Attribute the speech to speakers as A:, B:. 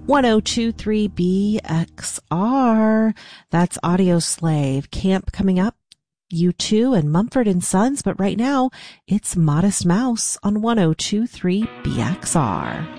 A: 1023 BXR. That's Audio Slave. Camp coming up. U2 and Mumford & Sons, but right now it's Modest Mouse on 1023 BXR.